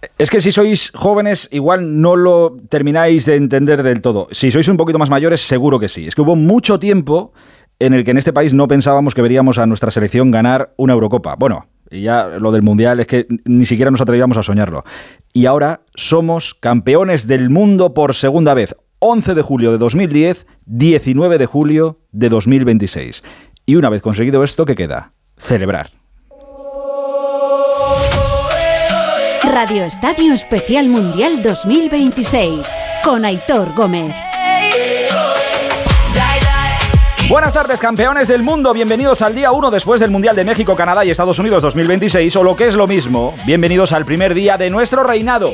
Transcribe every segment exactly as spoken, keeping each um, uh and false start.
Es que si sois jóvenes, igual no lo termináis de entender del todo. Si sois un poquito más mayores, seguro que sí. Es que hubo mucho tiempo en el que en este país no pensábamos que veríamos a nuestra selección ganar una Eurocopa. Bueno, y ya lo del Mundial es que ni siquiera nos atrevíamos a soñarlo. Y ahora somos campeones del mundo por segunda vez. once de julio de dos mil diez, diecinueve de julio de dos mil veintiséis. Y una vez conseguido esto, ¿qué queda? Celebrar. Radio Estadio Especial Mundial dos mil veintiséis con Aitor Gómez. Buenas tardes, campeones del mundo. Bienvenidos al día uno después del Mundial de México, Canadá y Estados Unidos dos mil veintiséis, o lo que es lo mismo, bienvenidos al primer día de nuestro reinado.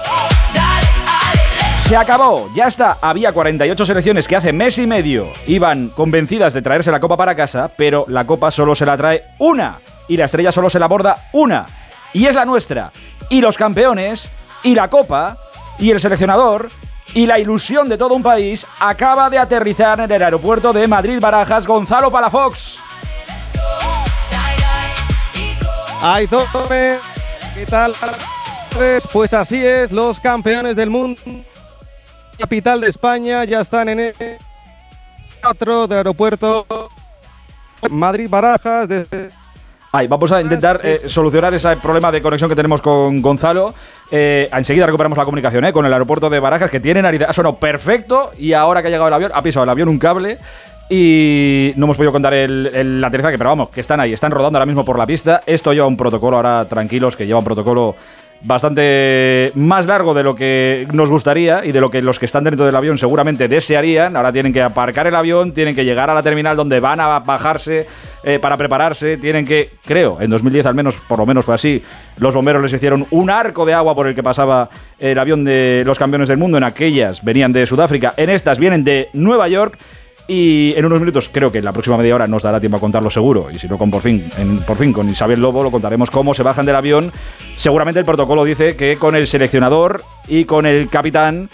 Se acabó, ya está. Había cuarenta y ocho selecciones que hace mes y medio iban convencidas de traerse la Copa para casa, pero la Copa solo se la trae una y la estrella solo se la borda una, y es la nuestra. Y los campeones, y la Copa, y el seleccionador, y la ilusión de todo un país acaba de aterrizar en el aeropuerto de Madrid-Barajas. Gonzalo Palafox. Aitor, ¿qué tal? Pues así es, los campeones del mundo, capital de España, ya están en el teatro del aeropuerto Madrid-Barajas. Desde Ay, vamos a intentar eh, solucionar ese problema de conexión que tenemos con Gonzalo. Eh, enseguida recuperamos la comunicación eh, con el aeropuerto de Barajas, que tiene nariz. Ha sonado perfecto y ahora que ha llegado el avión, ha pisado el avión un cable y no hemos podido contar el, el aterrizaje, pero vamos, que están ahí, están rodando ahora mismo por la pista. Esto lleva un protocolo, ahora tranquilos, que lleva un protocolo bastante más largo de lo que nos gustaría y de lo que los que están dentro del avión seguramente desearían. Ahora tienen que aparcar el avión, tienen que llegar a la terminal donde van a bajarse eh, para prepararse, tienen que, creo, en dos mil diez al menos, por lo menos fue así, los bomberos les hicieron un arco de agua por el que pasaba el avión de los campeones del mundo. En aquellas venían de Sudáfrica, en estas vienen de Nueva York. Y en unos minutos, creo que en la próxima media hora nos dará tiempo a contarlo seguro. Y si no, con por fin, en, por fin con Isabel Lobo lo contaremos cómo se bajan del avión. Seguramente el protocolo dice que con el seleccionador y con el capitán,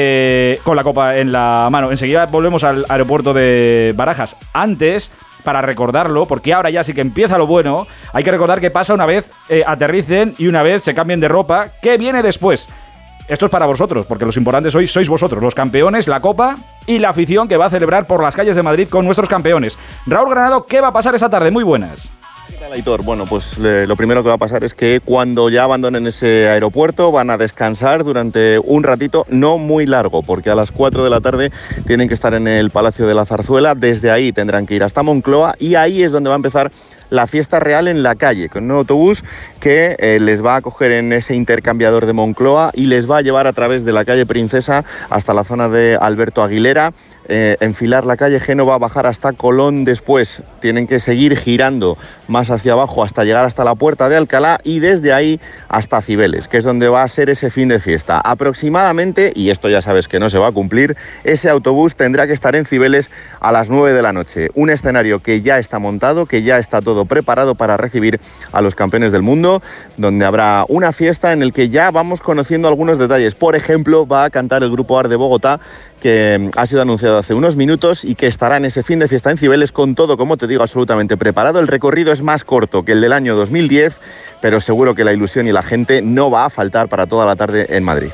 eh, con la copa en la mano. Enseguida volvemos al aeropuerto de Barajas. Antes, para recordarlo, porque ahora ya sí que empieza lo bueno, hay que recordar que pasa una vez eh, aterricen y una vez se cambien de ropa. ¿Qué viene después? Esto es para vosotros, porque los importantes hoy sois vosotros, los campeones, la Copa y la afición que va a celebrar por las calles de Madrid con nuestros campeones. Raúl Granado, ¿qué va a pasar esta tarde? Muy buenas. ¿Qué tal, Aitor? Bueno, pues eh, lo primero que va a pasar es que cuando ya abandonen ese aeropuerto van a descansar durante un ratito no muy largo, porque a las cuatro de la tarde tienen que estar en el Palacio de la Zarzuela. Desde ahí tendrán que ir hasta Moncloa y ahí es donde va a empezar la fiesta real en la calle, con un autobús que eh, les va a coger en ese intercambiador de Moncloa y les va a llevar a través de la calle Princesa hasta la zona de Alberto Aguilera, eh, enfilar la calle Génova, bajar hasta Colón. Después tienen que seguir girando más hacia abajo hasta llegar hasta la Puerta de Alcalá y desde ahí hasta Cibeles, que es donde va a ser ese fin de fiesta. Aproximadamente, y esto ya sabes que no se va a cumplir, ese autobús tendrá que estar en Cibeles a las nueve de la noche. Un escenario que ya está montado, que ya está todo preparado para recibir a los campeones del mundo, donde habrá una fiesta en el que ya vamos conociendo algunos detalles. Por ejemplo, va a cantar el grupo AR de Bogotá, que ha sido anunciado hace unos minutos y que estará en ese fin de fiesta en Cibeles con todo, como te digo, absolutamente preparado. El recorrido es más corto que el del año dos mil diez, pero seguro que la ilusión y la gente no va a faltar para toda la tarde en Madrid.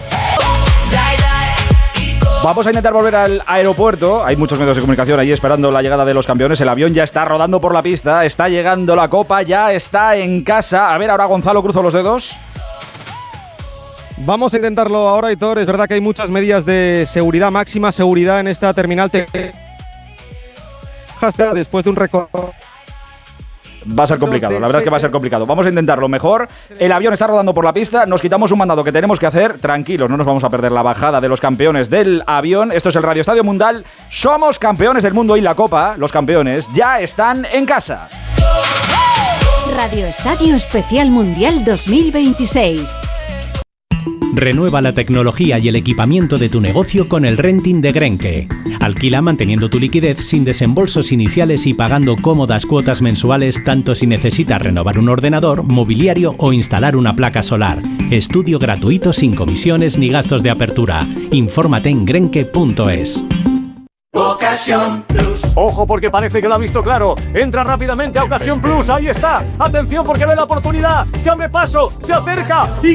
Vamos a intentar volver al aeropuerto. Hay muchos medios de comunicación ahí esperando la llegada de los campeones. El avión ya está rodando por la pista. Está llegando la Copa, ya está en casa. A ver, ahora Gonzalo, cruzo los dedos. Vamos a intentarlo ahora, Aitor. Es verdad que hay muchas medidas de seguridad, máxima seguridad en esta terminal. Después de un recorrido. Va a ser complicado, la verdad es que va a ser complicado. Vamos a intentarlo mejor. El avión está rodando por la pista. Nos quitamos un mandado que tenemos que hacer. Tranquilos, no nos vamos a perder la bajada de los campeones del avión. Esto es el Radio Estadio Mundial. Somos campeones del mundo y la Copa, los campeones, ya están en casa. Radio Estadio Especial Mundial dos mil veintiséis. Renueva la tecnología y el equipamiento de tu negocio con el renting de Grenke. Alquila manteniendo tu liquidez sin desembolsos iniciales y pagando cómodas cuotas mensuales tanto si necesitas renovar un ordenador, mobiliario o instalar una placa solar. Estudio gratuito sin comisiones ni gastos de apertura. Infórmate en grenke punto es. Ocasión Plus. Ojo porque parece que lo ha visto claro. Entra rápidamente a Ocasión Plus. Ahí está. Atención porque ve la oportunidad. Se abre paso. Se acerca. Y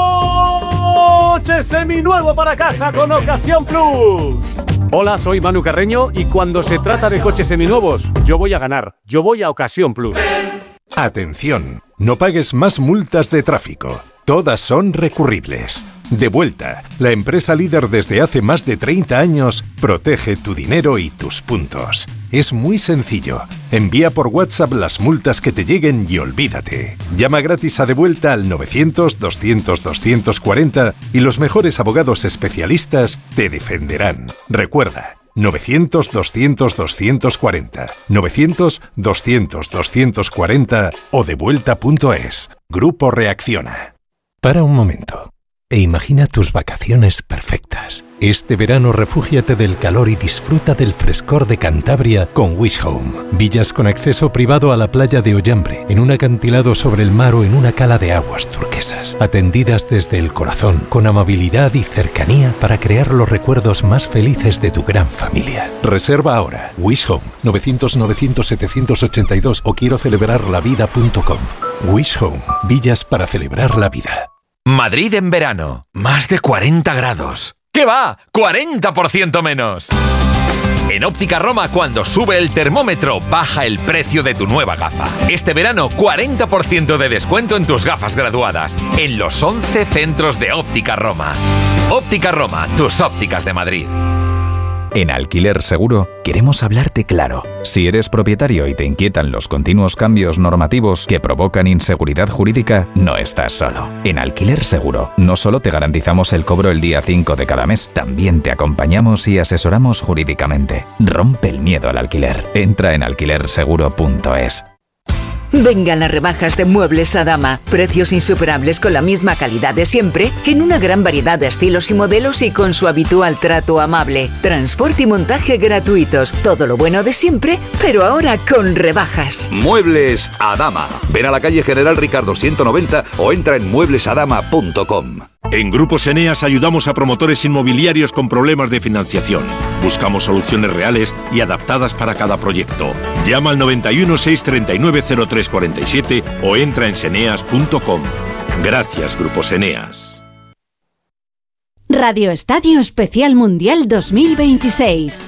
coche seminuevo para casa con Ocasión Plus. Hola, soy Manu Carreño y cuando se trata de coches seminuevos, yo voy a ganar. Yo voy a Ocasión Plus. Atención, no pagues más multas de tráfico. Todas son recurribles. Devuelta, la empresa líder desde hace más de treinta años, protege tu dinero y tus puntos. Es muy sencillo. Envía por WhatsApp las multas que te lleguen y olvídate. Llama gratis a Devuelta al novecientos, doscientos, doscientos cuarenta y los mejores abogados especialistas te defenderán. Recuerda, novecientos, doscientos, doscientos cuarenta, novecientos, doscientos, doscientos cuarenta o devuelta punto es. Grupo Reacciona. Para un momento e imagina tus vacaciones perfectas. Este verano refúgiate del calor y disfruta del frescor de Cantabria con Wish Home. Villas con acceso privado a la playa de Ollambre, en un acantilado sobre el mar o en una cala de aguas turquesas. Atendidas desde el corazón, con amabilidad y cercanía para crear los recuerdos más felices de tu gran familia. Reserva ahora. Wish Home, novecientos, novecientos, setecientos ochenta y dos o quiero celebrar la vida punto com. Wish Home, villas para celebrar la vida. Madrid en verano, más de cuarenta grados. ¿Qué va? ¡cuarenta por ciento menos! En Óptica Roma, cuando sube el termómetro, baja el precio de tu nueva gafa. Este verano, cuarenta por ciento de descuento en tus gafas graduadas, en los once centros de Óptica Roma. Óptica Roma, tus ópticas de Madrid. En Alquiler Seguro queremos hablarte claro. Si eres propietario y te inquietan los continuos cambios normativos que provocan inseguridad jurídica, no estás solo. En Alquiler Seguro no solo te garantizamos el cobro el día cinco de cada mes, también te acompañamos y asesoramos jurídicamente. Rompe el miedo al alquiler. Entra en alquiler seguro punto es. Vengan las rebajas de Muebles Adama. Precios insuperables con la misma calidad de siempre, en una gran variedad de estilos y modelos y con su habitual trato amable. Transporte y montaje gratuitos. Todo lo bueno de siempre, pero ahora con rebajas. Muebles Adama. Ven a la calle General Ricardo ciento noventa o entra en muebles adama punto com. En Grupos Eneas ayudamos a promotores inmobiliarios con problemas de financiación. Buscamos soluciones reales y adaptadas para cada proyecto. Llama al noventa y uno, seiscientos treinta y nueve, cero tres cuarenta y siete o entra en seneas punto com. Gracias, Grupos Eneas. Radio Estadio Especial Mundial dos mil veintiséis.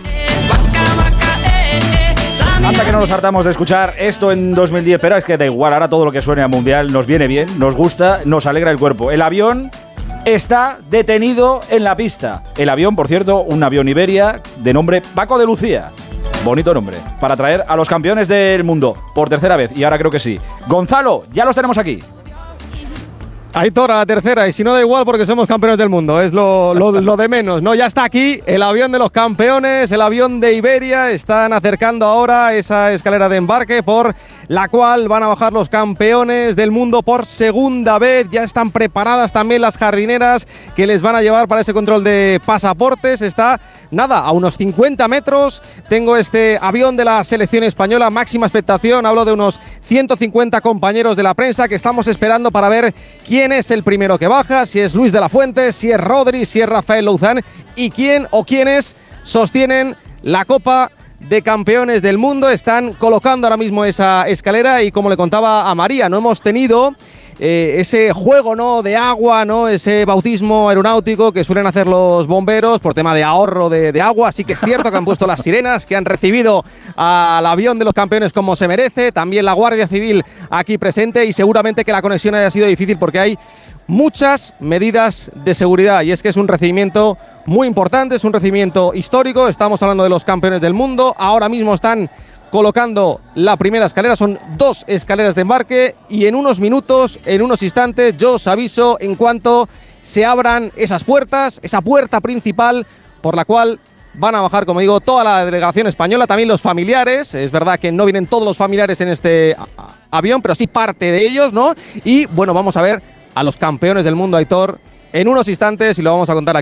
Anda que no nos hartamos de escuchar esto en dos mil diez, pero es que da igual, ahora todo lo que suene a Mundial nos viene bien, nos gusta, nos alegra el cuerpo. El avión está detenido en la pista. El avión, por cierto, un avión Iberia de nombre Paco de Lucía. Bonito nombre, para traer a los campeones del mundo por tercera vez, y ahora creo que sí. Gonzalo, ya los tenemos aquí. Aitor a la tercera, y si no da igual porque somos campeones del mundo, es lo, lo, lo de menos, ¿no? Ya está aquí el avión de los campeones, el avión de Iberia, están acercando ahora esa escalera de embarque por la cual van a bajar los campeones del mundo por segunda vez. Ya están preparadas también las jardineras que les van a llevar para ese control de pasaportes. Está, nada, a unos cincuenta metros. Tengo este avión de la selección española, máxima expectación. Hablo de unos ciento cincuenta compañeros de la prensa que estamos esperando para ver quién es el primero que baja, si es Luis de la Fuente, si es Rodri, si es Rafael Louzán y quién o quiénes sostienen la Copa de Campeones del Mundo. Están colocando ahora mismo esa escalera y, como le contaba a María, no hemos tenido eh, ese juego, ¿no?, de agua, ¿no?, ese bautismo aeronáutico que suelen hacer los bomberos por tema de ahorro de, de agua. Así que es cierto que han puesto las sirenas, que han recibido al avión de los campeones como se merece, también la Guardia Civil aquí presente, y seguramente que la conexión haya sido difícil porque hay muchas medidas de seguridad, y es que es un recibimiento muy importante, es un recibimiento histórico. Estamos hablando de los campeones del mundo. Ahora mismo están colocando la primera escalera, son dos escaleras de embarque, y en unos minutos, en unos instantes, yo os aviso en cuanto se abran esas puertas, esa puerta principal por la cual van a bajar, como digo, toda la delegación española, también los familiares. Es verdad que no vienen todos los familiares en este avión, pero sí parte de ellos, ¿no? Y bueno, vamos a ver a los campeones del mundo, Aitor, en unos instantes, y lo vamos a contar aquí